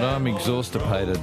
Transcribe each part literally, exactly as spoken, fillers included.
I'm exhaustipated.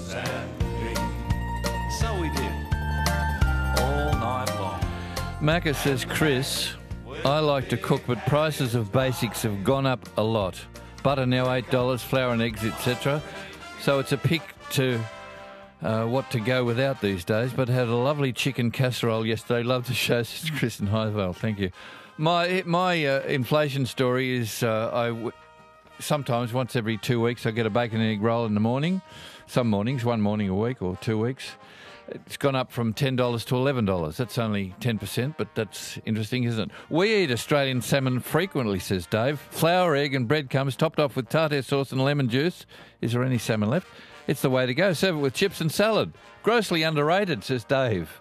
So we did. All night long. Macca says, Chris, I like to cook, but prices of basics have gone up a lot. Butter now eight dollars, flour and eggs, et cetera. So it's a pick to uh, what to go without these days, but had a lovely chicken casserole yesterday. Love the show, says Chris in Highvale. Thank you. My my uh, inflation story is uh, I w- sometimes once every two weeks I get a bacon and egg roll in the morning. Some mornings, one morning a week or two weeks. It's gone up from ten dollars to eleven dollars. That's only ten percent, but that's interesting, isn't it? We eat Australian salmon frequently, says Dave. Flour, egg and bread comes topped off with tartare sauce and lemon juice. Is there any salmon left? It's the way to go. Serve it with chips and salad. Grossly underrated, says Dave.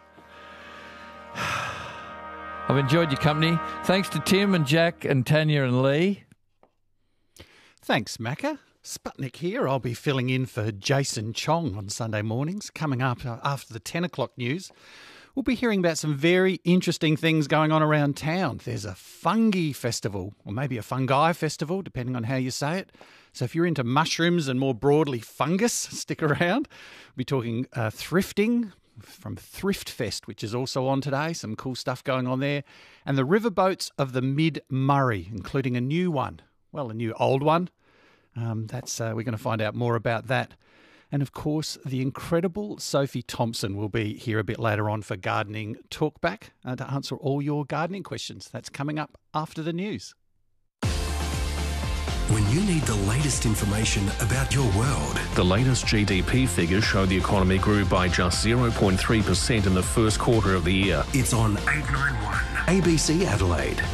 I've enjoyed your company. Thanks to Tim and Jack and Tanya and Lee. Thanks, Macca. Sputnik here. I'll be filling in for Jason Chong on Sunday mornings. Coming up after the ten o'clock news, we'll be hearing about some very interesting things going on around town. There's a fungi festival, or maybe a fungi festival, depending on how you say it. So if you're into mushrooms and more broadly fungus, stick around. We'll be talking uh, thrifting from Thrift Fest, which is also on today. Some cool stuff going on there. And the riverboats of the Mid-Murray, including a new one. Well, a new old one. Um, that's uh, we're going to find out more about that. And of course, the incredible Sophie Thompson will be here a bit later on for Gardening Talkback uh, to answer all your gardening questions. That's coming up after the news. When you need the latest information about your world. The latest G D P figures show the economy grew by just zero point three percent in the first quarter of the year. It's on eight ninety-one A B C Adelaide.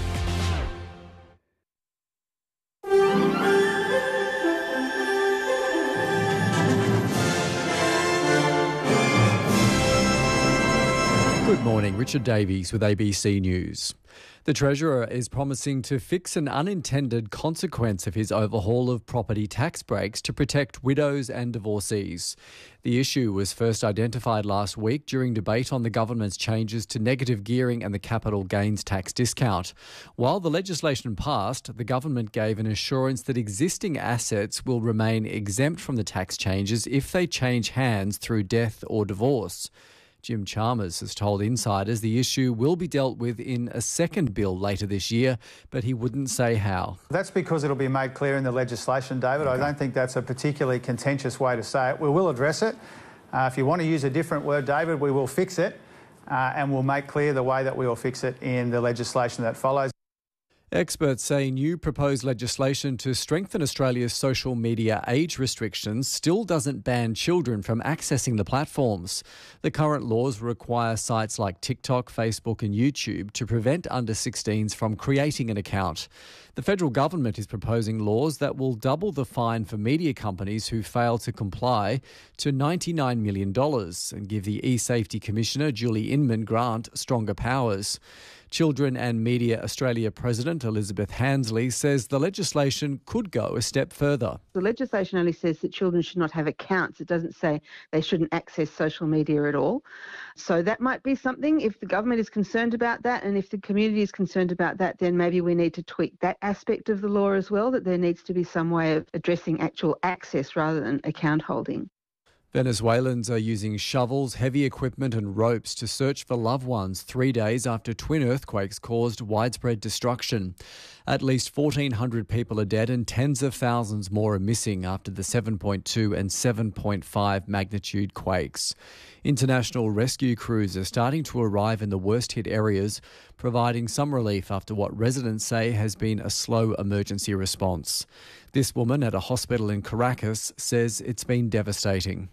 Good morning, Richard Davies with A B C News. The Treasurer is promising to fix an unintended consequence of his overhaul of property tax breaks to protect widows and divorcees. The issue was first identified last week during debate on the government's changes to negative gearing and the capital gains tax discount. While the legislation passed, the government gave an assurance that existing assets will remain exempt from the tax changes if they change hands through death or divorce. Jim Chalmers has told insiders the issue will be dealt with in a second bill later this year, but he wouldn't say how. That's because it'll be made clear in the legislation, David. Okay. I don't think that's a particularly contentious way to say it. We will address it. Uh, if you want to use a different word, David, we will fix it uh, and we'll make clear the way that we will fix it in the legislation that follows. Experts say new proposed legislation to strengthen Australia's social media age restrictions still doesn't ban children from accessing the platforms. The current laws require sites like TikTok, Facebook and YouTube to prevent under sixteens from creating an account. The federal government is proposing laws that will double the fine for media companies who fail to comply to ninety-nine million dollars and give the eSafety Commissioner, Julie Inman Grant, stronger powers. Children and Media Australia President Elizabeth Hansley says the legislation could go a step further. The legislation only says that children should not have accounts. It doesn't say they shouldn't access social media at all. So that might be something. If the government is concerned about that and if the community is concerned about that, then maybe we need to tweak that aspect of the law as well, that there needs to be some way of addressing actual access rather than account holding. Venezuelans are using shovels, heavy equipment and ropes to search for loved ones three days after twin earthquakes caused widespread destruction. At least fourteen hundred people are dead and tens of thousands more are missing after the seven point two and seven point five magnitude quakes. International rescue crews are starting to arrive in the worst-hit areas, providing some relief after what residents say has been a slow emergency response. This woman at a hospital in Caracas says it's been devastating.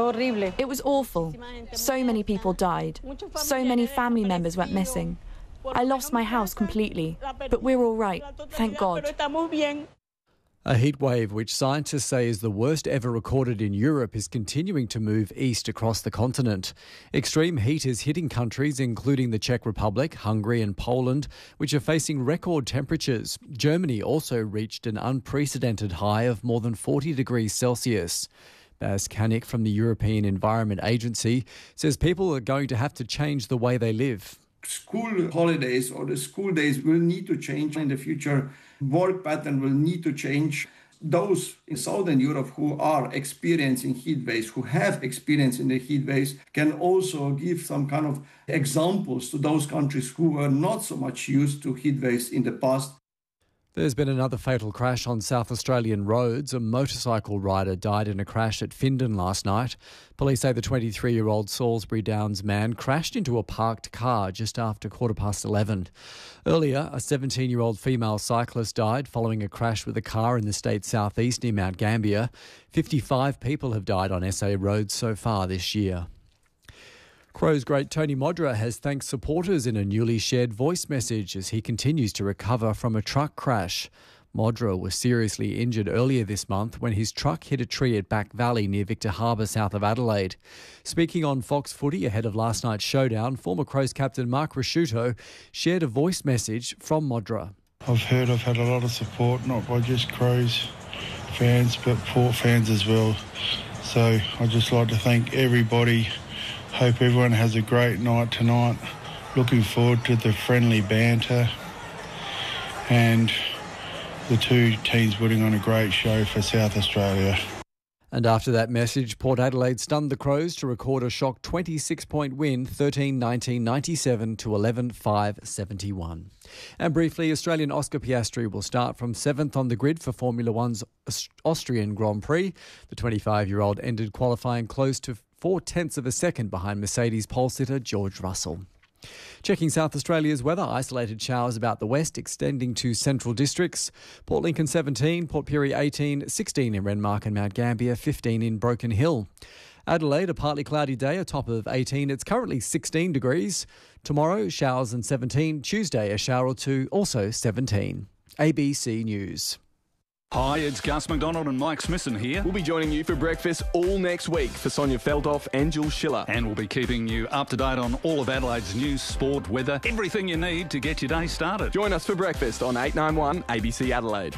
It was awful. So many people died. So many family members went missing. I lost my house completely, but we're all right, thank God. A heatwave, which scientists say is the worst ever recorded in Europe, is continuing to move east across the continent. Extreme heat is hitting countries including the Czech Republic, Hungary and Poland, which are facing record temperatures. Germany also reached an unprecedented high of more than forty degrees Celsius. Baz Kanik from the European Environment Agency says people are going to have to change the way they live. School holidays or the school days will need to change in the future. Work pattern will need to change. Those in Southern Europe who are experiencing heat waves, who have experience in the heat waves, can also give some kind of examples to those countries who were not so much used to heat waves in the past. There's been another fatal crash on South Australian roads. A motorcycle rider died in a crash at Findon last night. Police say the twenty-three-year-old Salisbury Downs man crashed into a parked car just after quarter past eleven. Earlier, a seventeen-year-old female cyclist died following a crash with a car in the state's southeast near Mount Gambier. fifty-five people have died on S A roads so far this year. Crows great Tony Modra has thanked supporters in a newly shared voice message as he continues to recover from a truck crash. Modra was seriously injured earlier this month when his truck hit a tree at Back Valley near Victor Harbour, south of Adelaide. Speaking on Fox Footy ahead of last night's showdown, former Crows captain Mark Rasciuto shared a voice message from Modra. I've heard I've had a lot of support, not by just Crows fans, but Port fans as well. So I'd just like to thank everybody. Hope everyone has a great night tonight. Looking forward to the friendly banter and the two teams putting on a great show for South Australia. And after that message, Port Adelaide stunned the Crows to record a shock twenty-six point win, thirteen nineteen ninety-seven to eleven five seventy-one. And briefly, Australian Oscar Piastri will start from seventh on the grid for Formula One's Austrian Grand Prix. The twenty-five-year-old ended qualifying close to four-tenths of a second behind Mercedes pole sitter George Russell. Checking South Australia's weather, isolated showers about the west extending to central districts. Port Lincoln seventeen, Port Pirie eighteen, sixteen in Renmark and Mount Gambier, fifteen in Broken Hill. Adelaide, a partly cloudy day, a top of eighteen. It's currently sixteen degrees. Tomorrow, showers and seventeen. Tuesday, a shower or two, also seventeen. A B C News. Hi, it's Gus McDonald and Mike Smithson here. We'll be joining you for breakfast all next week for Sonia Feldhoff and Jules Schiller. And we'll be keeping you up to date on all of Adelaide's news, sport, weather, everything you need to get your day started. Join us for breakfast on eight ninety-one A B C Adelaide.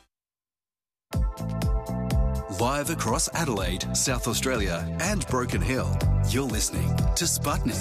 Live across Adelaide, South Australia and Broken Hill, you're listening to Sputnik.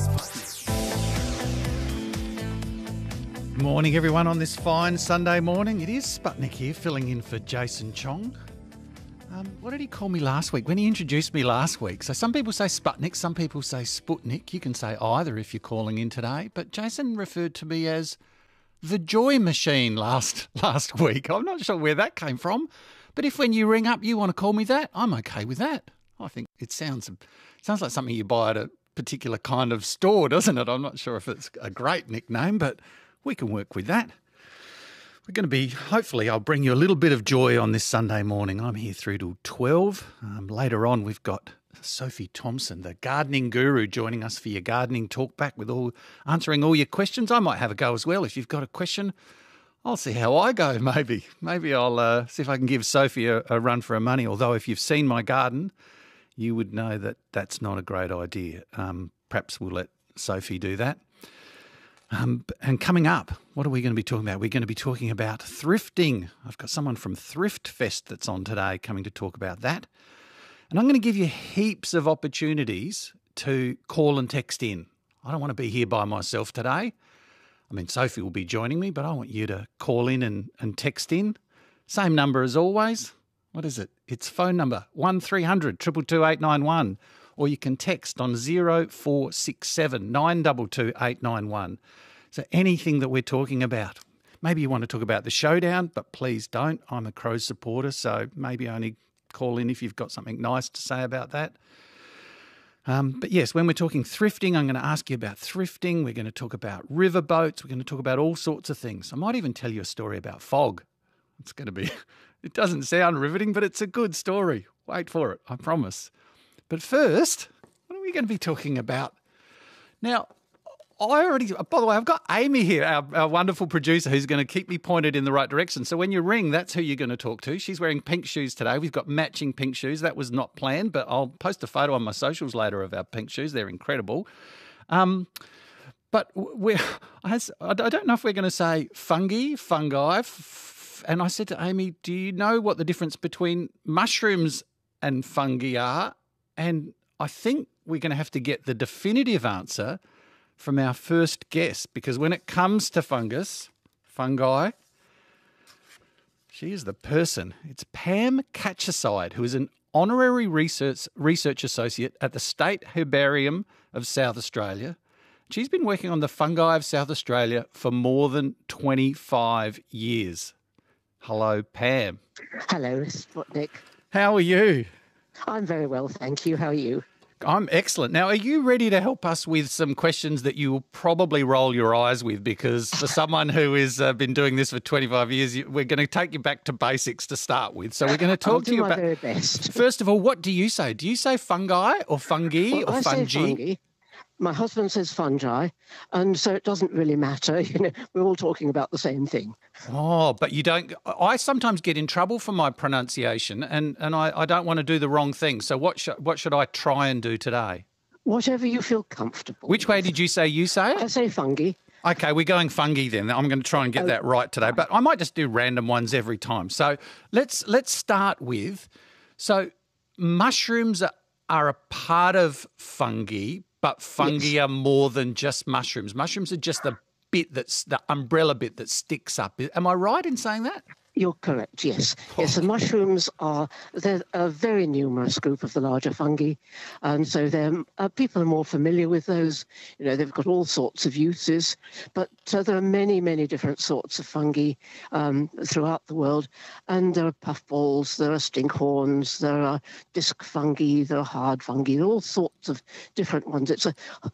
Morning, everyone, on this fine Sunday morning. It is Sputnik here, filling in for Jason Chong. Um, what did he call me last week? When he introduced me last week. So some people say Sputnik, some people say Sputnik. You can say either if you're calling in today. But Jason referred to me as the Joy Machine last last week. I'm not sure where that came from. But if when you ring up you want to call me that, I'm okay with that. I think it sounds sounds like something you buy at a particular kind of store, doesn't it? I'm not sure if it's a great nickname, but we can work with that. We're going to be, hopefully, I'll bring you a little bit of joy on this Sunday morning. I'm here through till twelve. Um, later on, we've got Sophie Thompson, the gardening guru, joining us for your gardening talk back with all answering all your questions. I might have a go as well. If you've got a question, I'll see how I go, maybe. Maybe I'll uh, see if I can give Sophie a, a run for her money. Although if you've seen my garden, you would know that that's not a great idea. Um, perhaps we'll let Sophie do that. Um, and coming up, what are we going to be talking about? We're going to be talking about thrifting. I've got someone from Thrift Fest that's on today coming to talk about that. And I'm going to give you heaps of opportunities to call and text in. I don't want to be here by myself today. I mean, Sophie will be joining me, but I want you to call in and, and text in. Same number as always. What is it? It's phone number one three hundred, two two two, eight nine one. Or you can text on zero four six seven, nine two two, eight nine one. So anything that we're talking about. Maybe you want to talk about the showdown, but please don't. I'm a Crows supporter, so maybe only call in if you've got something nice to say about that. Um, but yes, when we're talking thrifting, I'm going to ask you about thrifting. We're going to talk about riverboats. We're going to talk about all sorts of things. I might even tell you a story about fog. It's going to be, it doesn't sound riveting, but it's a good story. Wait for it, I promise. But first, what are we going to be talking about? Now, I already, by the way, I've got Amy here, our, our wonderful producer, who's going to keep me pointed in the right direction. So when you ring, that's who you're going to talk to. She's wearing pink shoes today. We've got matching pink shoes. That was not planned, but I'll post a photo on my socials later of our pink shoes. They're incredible. Um, but we're, I don't know if we're going to say fungi, fungi. F- and I said to Amy, do you know what the difference between mushrooms and fungi are? And I think we're going to have to get the definitive answer from our first guest, because when it comes to fungus, fungi, She is the person. It's Pam Catchaside, who is an honorary research research associate at the State Herbarium of South Australia. She's been working on the fungi of South Australia for more than twenty-five years. Hello, Pam. Hello, Sputnik. How are you? I'm very well, thank you. How are you? I'm excellent. Now, are you ready to help us with some questions that you will probably roll your eyes with? Because for someone who has uh, been doing this for twenty-five years, you, we're going to take you back to basics to start with. So we're going to talk I'll to do you my about. very best. First of all, what do you say? Do you say fungi or fungi Well, or I fungi? say fungi. My husband says fungi, and so it doesn't really matter. You know, we're all talking about the same thing. Oh, but you don't. I sometimes get in trouble for my pronunciation, and, and I, I don't want to do the wrong thing. So what should what should I try and do today? Whatever you feel comfortable. Which way did you say you say it? I say fungi. Okay, we're going fungi then. I'm going to try and get Oh. that right today, but I might just do random ones every time. So let's let's start with. So mushrooms are, are a part of fungi, but fungi Yes. are more than just mushrooms. Mushrooms are just the bit that's the umbrella bit that sticks up. Am I right in saying that? You're correct, yes. Yes, the mushrooms are, they're a very numerous group of the larger fungi. And so they're, uh, people are more familiar with those. You know, they've got all sorts of uses. But uh, there are many, many different sorts of fungi um, throughout the world. And there are puffballs, there are stinkhorns, there are disc fungi, there are hard fungi, there are all sorts of different ones. It's a,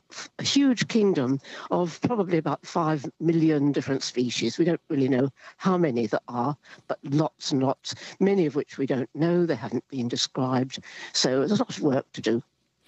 a huge kingdom of probably about five million different species. We don't really know how many there are, but lots and lots, many of which we don't know, they haven't been described. So there's a lot of work to do.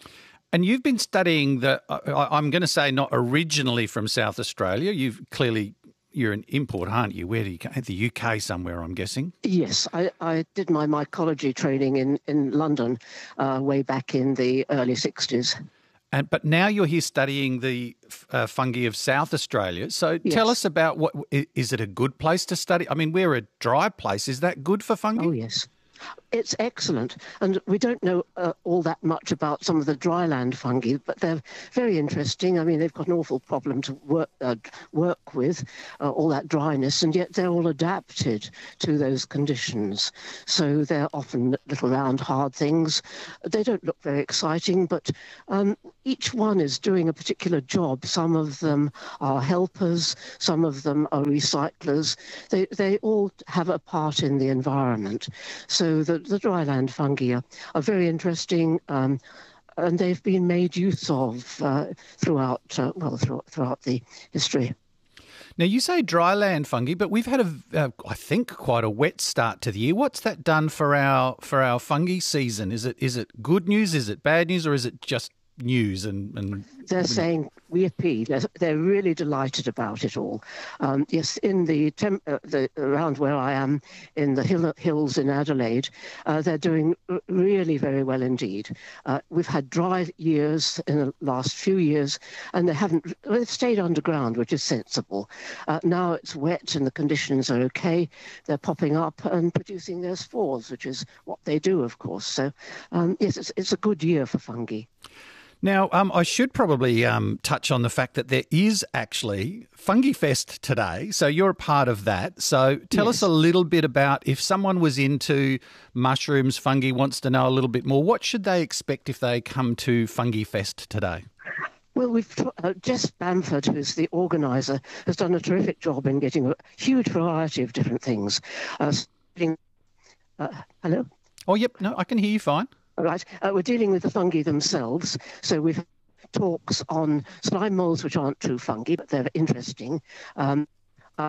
And you've been studying the, I- I'm going to say not originally from South Australia. You've clearly, you're an import, aren't you? Where do you go? The U K somewhere, I'm guessing. Yes, I, I did my mycology training in, in London uh, way back in the early sixties. And, but now you're here studying the uh, fungi of South Australia. So tell Yes. us about what, i- is it a good place to study? I mean, we're a dry place. Is that good for fungi? Oh, yes. It's excellent. And we don't know uh, all that much about some of the dryland fungi, but they're very interesting. I mean, they've got an awful problem to work uh, work with, uh, all that dryness, and yet they're all adapted to those conditions. So they're often little round, hard things. They don't look very exciting, but um, each one is doing a particular job. Some of them are helpers, some of them are recyclers. They, they all have a part in the environment. So the, the dryland fungi are, are very interesting, um, and they've been made use of uh, throughout, uh, well, throughout, throughout the history. Now, you say dryland fungi, but we've had, a, uh, I think, quite a wet start to the year. What's that done for our for our fungi season? Is it is it good news? Is it bad news? Or is it just news? And, and They're saying yippee. They're, they're really delighted about it all. Um, yes, in the, tem- uh, the around where I am, in the hill, hills in Adelaide, uh, they're doing r- really very well indeed. Uh, we've had dry years in the last few years, and they haven't. They've stayed underground, which is sensible. Uh, now it's wet and the conditions are okay. They're popping up and producing their spores, which is what they do, of course. So um, yes, it's, it's a good year for fungi. Now, um, I should probably um, touch on the fact that there is actually Fungi Fest today. So you're a part of that. So tell Yes. us a little bit about, if someone was into mushrooms, fungi, wants to know a little bit more, what should they expect if they come to Fungi Fest today? Well, we've uh, Jess Bamford, who's the organiser, has done a terrific job in getting a huge variety of different things. Uh, starting- uh, hello? Oh, yep. No, I can hear you fine. All right. Uh, we're dealing with the fungi themselves. So we've had talks on slime molds, which aren't true fungi, but they're interesting. Um, uh,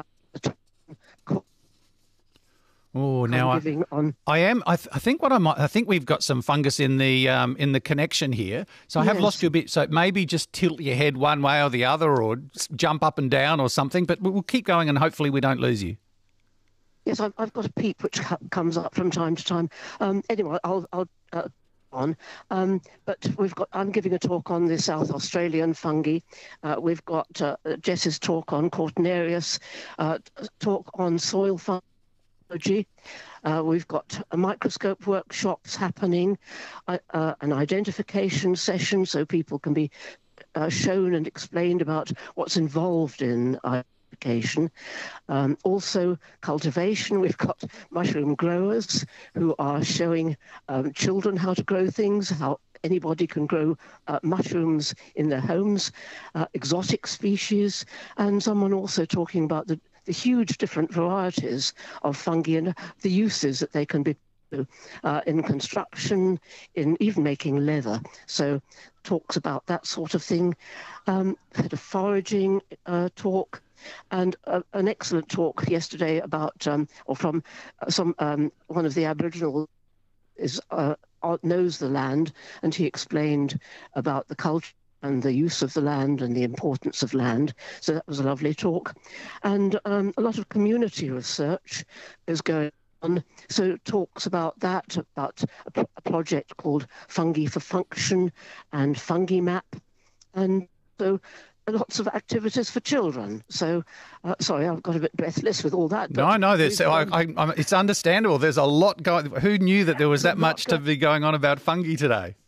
Oh, now I, giving on. I am. I, th- I think what I might. I think we've got some fungus in the um, in the connection here. So I have Yes. lost you a bit. So maybe just tilt your head one way or the other, or s- jump up and down, or something. But we'll keep going, and hopefully we don't lose you. Yes, I've, I've got a peep which co- comes up from time to time. Um, anyway, I'll, I'll uh, on. Um, but we've got. I'm giving a talk on the South Australian fungi. Uh, we've got uh, Jess's talk on Cortinarius, uh, talk on soil fungi. Uh, we've got a microscope workshops happening, uh, uh, an identification session so people can be uh, shown and explained about what's involved in identification. application. Um, also cultivation. We've got mushroom growers who are showing um, children how to grow things, how anybody can grow uh, mushrooms in their homes, uh, exotic species, and someone also talking about the, the huge different varieties of fungi and the uses that they can be uh, in construction, in even making leather. So talks about that sort of thing. Um, had a foraging uh, talk, and uh, an excellent talk yesterday about, um, or from uh, some um, one of the Aboriginal is uh, knows the land, and he explained about the culture and the use of the land and the importance of land. So that was a lovely talk. And um, a lot of community research is going on. So talks about that, about a, pro- a project called Fungi for Function and Fungi Map. And so lots of activities for children. So, uh, sorry, I've got a bit breathless with all that. No, no, there's, I, I, I, it's understandable. There's a lot going. Who knew that there was that much to be going on about fungi today?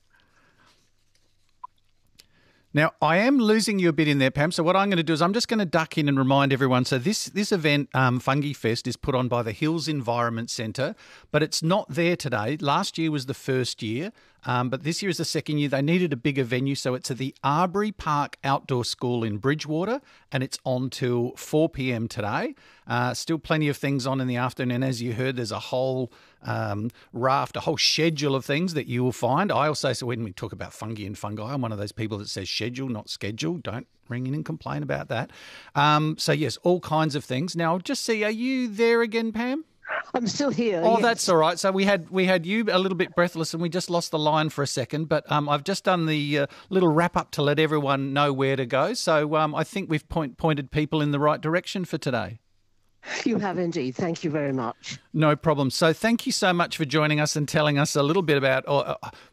Now, I am losing you a bit in there, Pam, so what I'm going to do is I'm just going to duck in and remind everyone. So this this event, um, Fungi Fest, is put on by the Hills Environment Centre, but it's not there today. Last year was the first year, um, but this year is the second year. They needed a bigger venue, so it's at the Arbury Park Outdoor School in Bridgewater, and it's on till four p.m. today. Uh, still plenty of things on in the afternoon, and as you heard, there's a whole um, raft, a whole schedule of things that you will find. I also, so when we talk about fungi and fungi, I'm one of those people that says schedule, not schedule. Don't ring in and complain about that. Um, so, yes, all kinds of things. Now, I'll just see, are you there again, Pam? I'm still here. Oh, yes. That's all right. So we had we had you a little bit breathless and we just lost the line for a second. But um, I've just done the uh, little wrap-up to let everyone know where to go. So um, I think we've point, pointed people in the right direction for today. You have indeed. Thank you very much. No problem. So thank you so much for joining us and telling us a little bit about uh,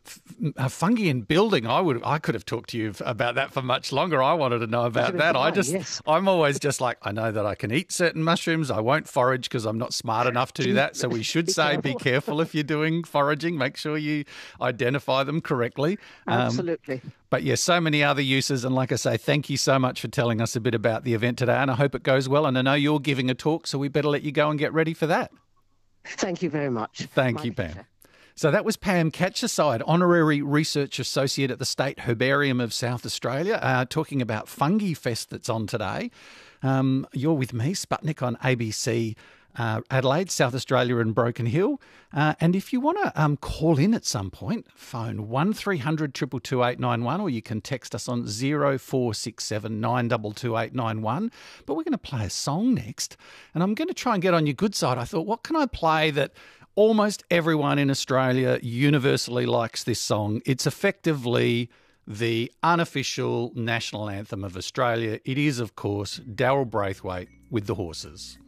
uh, fungi and building. I would, I could have talked to you about that for much longer. I wanted to know about that. I just, yes. I'm always just like, I know that I can eat certain mushrooms. I won't forage because I'm not smart enough to do that. So we should be say, careful. be careful if you're doing foraging. Make sure you identify them correctly. Absolutely. Um, But yes, so many other uses. And like I say, thank you so much for telling us a bit about the event today. And I hope it goes well. And I know you're giving a talk, so we better let you go and get ready for that. Thank you very much. Thank My you, Pam. pleasure. So that was Pam Catcherside, Honorary Research Associate at the State Herbarium of South Australia, uh, talking about Fungi Fest that's on today. Um, you're with me, Sputnik, on A B C Uh, Adelaide, South Australia and Broken Hill. Uh, and if you want to um, call in at some point, phone one three hundred two two two eight nine one, or you can text us on zero four six seven nine two two eight nine one. But we're going to play a song next, and I'm going to try and get on your good side. I thought, what can I play that almost everyone in Australia universally likes this song? It's effectively the unofficial national anthem of Australia. It is, of course, Darryl Braithwaite with The Horses.